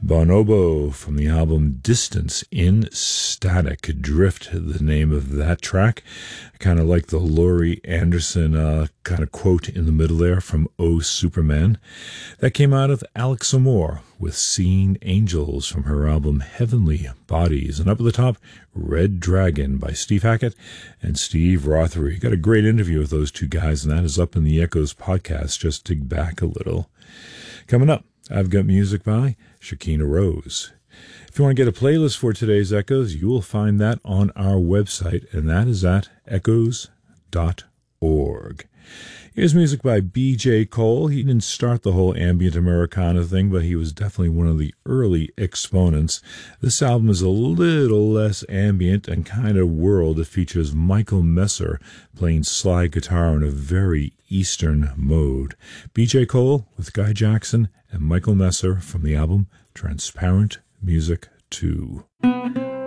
Bonobo from the album Distance in Static Drift, the name of that track. I kind of like the Laurie Anderson kind of quote in the middle there from Oh Superman. That came out of Alex Amore with Seeing Angels from her album Heavenly Bodies. And up at the top, Red Dragon by Steve Hackett and Steve Rothery. Got a great interview with those two guys, and that is up in the Echoes podcast. Just dig back a little. Coming up, I've got music by Shakina Rose. If you want to get a playlist for today's Echoes, you will find that on our website, and that is at echoes.org. Here's music by B.J. Cole. He didn't start the whole ambient Americana thing, but he was definitely one of the early exponents. This album is a little less ambient and kind of world. It features Michael Messer playing slide guitar in a very Eastern mode. B.J. Cole with Guy Jackson and Michael Messer from the album Transparent Music 2.